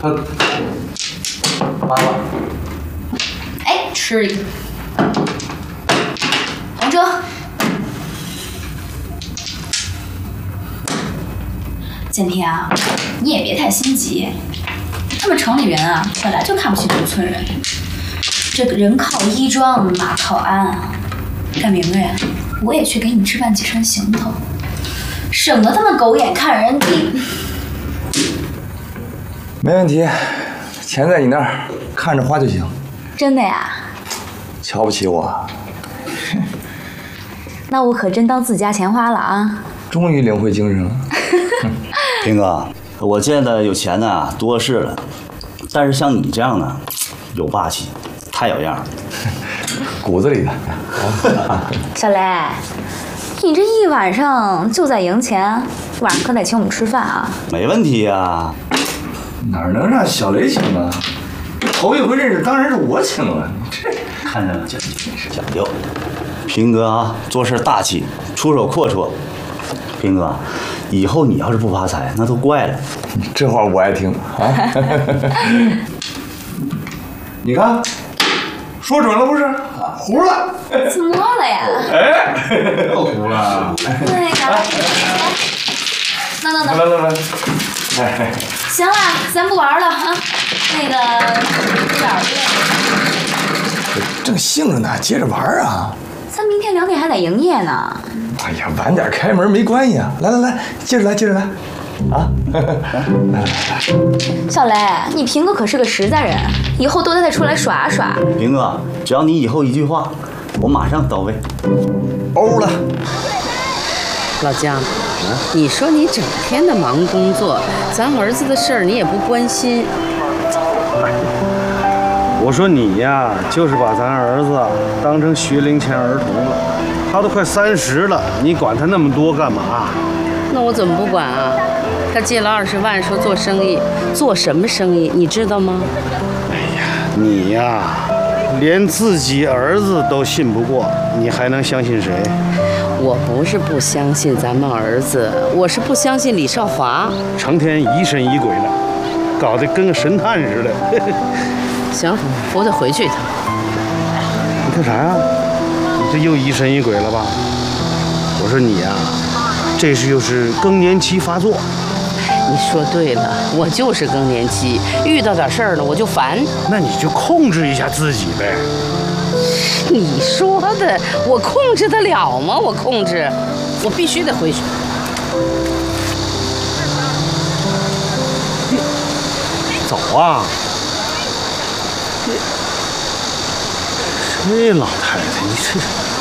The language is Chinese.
妈妈， 哎，吃一个。王哲，建平啊，你也别太心急。他们城里人啊，本来就看不起农村人。这个人靠衣装，马靠鞍啊。干明日呀，我也去给你置办几身行头，省得他们狗眼看人低。 没问题，钱在你那儿，看着花就行。 真的呀？ 瞧不起我？ 那我可真当自家钱花了啊！ 终于领会精神了。 平哥，我见的有钱的多是了，但是像你这样的，有霸气，太有样了。 骨子里的。 小雷，你这一晚上就在赢钱，晚上可得请我们吃饭啊！ 没问题呀。 哪能让小雷请啊？头一回认识，当然是我请了。你这看着讲究，讲究。平哥啊，做事大气，出手阔绰。平哥，以后你要是不发财，那都怪了。 这话我爱听啊！你看，说准了不是？糊了。 怎么了呀？ 哎，又糊了。 那个， 来。哎， 行了，咱不玩了啊。那个，有点累。 正兴着呢，接着玩啊。 咱明天2点还得营业呢。 哎呀，晚点开门没关系啊！来，接着来，啊！来， 小雷，你平哥可是个实在人，以后多带他出来耍耍。 平哥，只要你以后一句话，我马上到位。 欧了。 老姜，你说你整天的忙工作，咱儿子的事儿你也不关心。 我说你呀，就是把咱儿子当成学龄前儿童了。他都快30了，你管他那么多干嘛？ 那我怎么不管啊？他借了20万说做生意，做什么生意你知道吗？ 哎呀，你呀，连自己儿子都信不过，你还能相信谁？ 我不是不相信咱们儿子，我是不相信李少华， 成天疑神疑鬼的，搞得跟个神探似的。 行，我得回去一趟。 你干啥呀？你这又疑神疑鬼了吧？我说你呀，这是又是更年期发作。 你说对了，我就是更年期，遇到点事儿了我就烦。 那你就控制一下自己呗。 你说的，我控制得了吗？我控制，我必须得回去。 走啊！这老太太，你这。